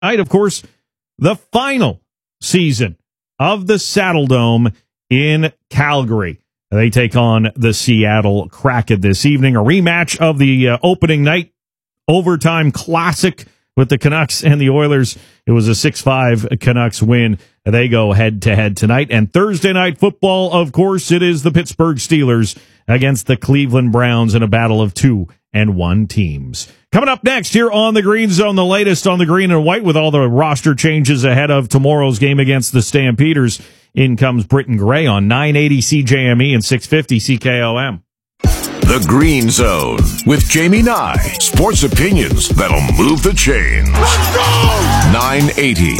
night, of course, the final season of the Saddle Dome in Calgary. They take on the Seattle Kraken this evening, a rematch of the opening night overtime classic with the Canucks and the Oilers. It was a 6-5 Canucks win. They go head-to-head tonight. And Thursday night football, of course, it is the Pittsburgh Steelers against the Cleveland Browns in a battle of 2-1 teams. Coming up next here on the Green Zone, the latest on the green and white with all the roster changes ahead of tomorrow's game against the Stampeders. In comes Britton Gray on 980 CJME and 650 CKOM. The Green Zone with Jamie Nye. Sports opinions that'll move the chains. Let's go! 980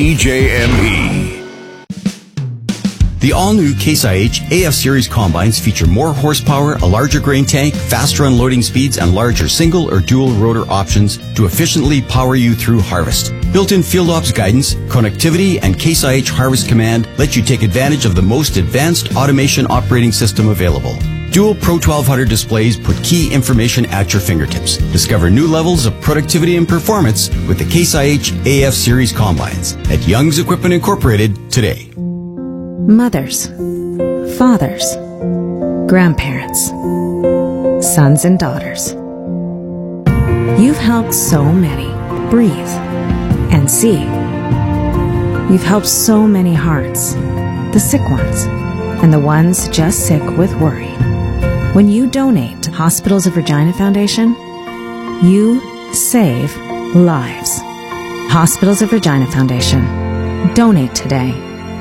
CJME. The all-new Case IH AF Series combines feature more horsepower, a larger grain tank, faster unloading speeds, and larger single or dual rotor options to efficiently power you through harvest. Built-in field ops guidance, connectivity, and Case IH Harvest Command let you take advantage of the most advanced automation operating system available. Dual Pro 1200 displays put key information at your fingertips. Discover new levels of productivity and performance with the Case IH AF Series combines at Young's Equipment Incorporated today. Mothers, fathers, grandparents, sons and daughters. You've helped so many breathe and see. You've helped so many hearts, the sick ones and the ones just sick with worry. When you donate to Hospitals of Regina Foundation, you save lives. Hospitals of Regina Foundation. Donate today.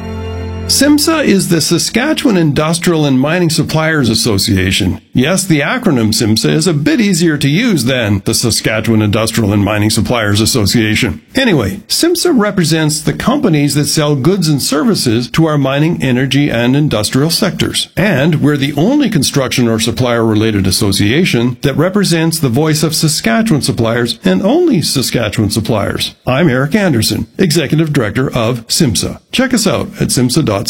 SIMSA is the Saskatchewan Industrial and Mining Suppliers Association. Yes, the acronym SIMSA is a bit easier to use than the Saskatchewan Industrial and Mining Suppliers Association. Anyway, SIMSA represents the companies that sell goods and services to our mining, energy, and industrial sectors. And we're the only construction or supplier-related association that represents the voice of Saskatchewan suppliers and only Saskatchewan suppliers. I'm Eric Anderson, Executive Director of SIMSA. Check us out at simsa.ca.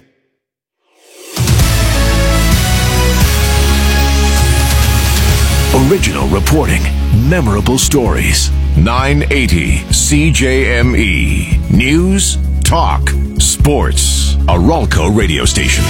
Original reporting, memorable stories. 980 CJME. News, talk, sports. A Ralco radio station.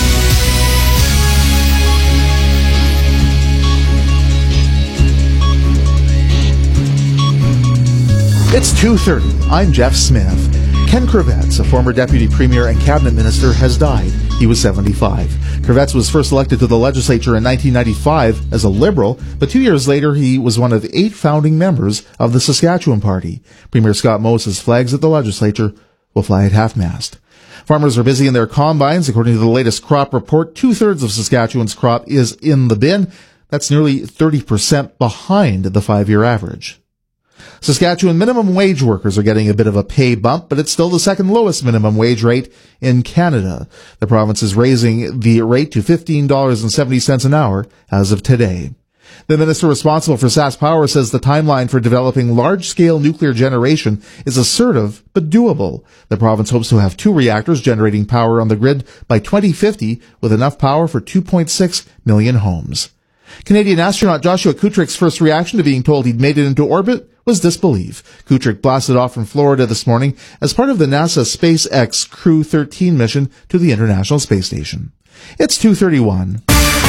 It's 2:30. I'm Jeff Smith. Ken Kravets, a former deputy premier and cabinet minister, has died. He was 75. Kravets was first elected to the legislature in 1995 as a Liberal, but 2 years later he was one of 8 founding members of the Saskatchewan Party. Premier Scott Moe says flags at the legislature will fly at half-mast. Farmers are busy in their combines. According to the latest crop report, 2/3 of Saskatchewan's crop is in the bin. That's nearly 30% behind the 5-year average. Saskatchewan minimum wage workers are getting a bit of a pay bump, but it's still the second lowest minimum wage rate in Canada. The province is raising the rate to $15.70 an hour as of today. The minister responsible for SaskPower says the timeline for developing large-scale nuclear generation is assertive but doable. The province hopes to have 2 reactors generating power on the grid by 2050 with enough power for 2.6 million homes. Canadian astronaut Joshua Kutrick's first reaction to being told he'd made it into orbit was disbelief. Kutrick blasted off from Florida this morning as part of the NASA SpaceX Crew 13 mission to the International Space Station. It's 2:31.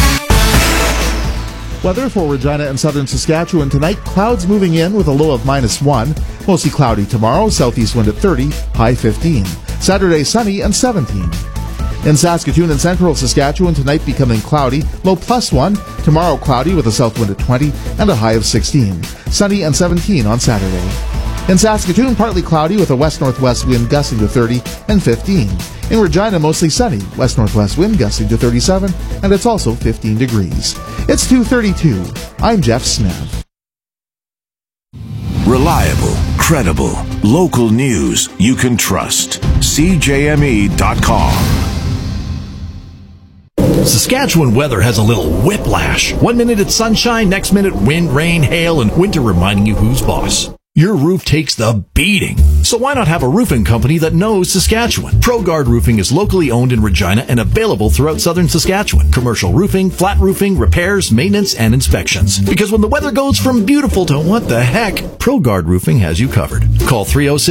Weather for Regina and southern Saskatchewan tonight. Clouds moving in with a low of -1. Mostly cloudy tomorrow. Southeast wind at 30, high 15. Saturday sunny and 17. In Saskatoon and central Saskatchewan tonight becoming cloudy, low +1. Tomorrow cloudy with a south wind at 20 and a high of 16. Sunny and 17 on Saturday. In Saskatoon, partly cloudy with a west-northwest wind gusting to 30 and 15. In Regina, mostly sunny, west-northwest wind gusting to 37, and it's also 15 degrees. It's 2:32. I'm Jeff Smith. Reliable, credible, local news you can trust. CJME.com. Saskatchewan weather has a little whiplash. 1 minute it's sunshine, next minute wind, rain, hail, and winter reminding you who's boss. your roof takes the beating. So why not have a roofing company that knows Saskatchewan? ProGuard Roofing is locally owned in Regina and available throughout southern Saskatchewan. Commercial roofing, flat roofing, repairs, maintenance, and inspections. Because when the weather goes from beautiful to what the heck, ProGuard Roofing has you covered. Call 306